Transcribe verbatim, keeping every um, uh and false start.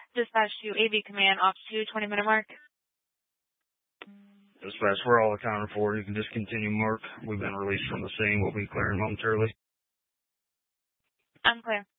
Dispatch to A V Command, off to twenty minute mark. Dispatch, we're all accounted for. You can just continue, Mark. We've been released from the scene. We'll be clearing momentarily. I'm clear.